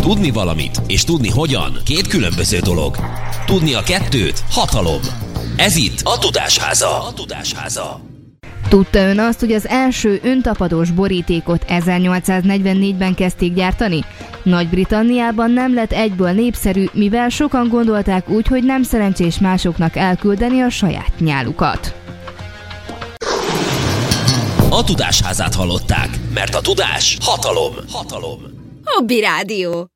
Tudni valamit és tudni hogyan két különböző dolog. Tudni a kettőt hatalom. Ez itt a Tudásháza. Tudta ön azt, hogy az első öntapadós borítékot 1844-ben kezdték gyártani? Nagy-Britanniában nem lett egyből népszerű, mivel sokan gondolták úgy, hogy nem szerencsés másoknak elküldeni a saját nyálukat. A Tudásházát hallották, mert a tudás hatalom. Hobby Rádió.